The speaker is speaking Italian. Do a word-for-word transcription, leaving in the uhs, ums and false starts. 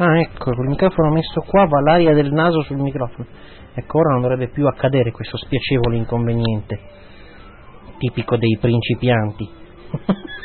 Ah, ecco, col microfono messo qua va l'aria del naso sul microfono. Ecco, ora non dovrebbe più accadere questo spiacevole inconveniente, tipico dei principianti.